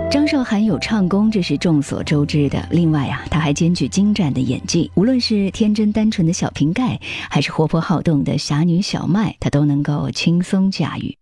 张韶涵有唱功，这是众所周知的。另外她还兼具精湛的演技，无论是天真单纯的小瓶盖，还是活泼好动的侠女小麦，她都能够轻松驾驭。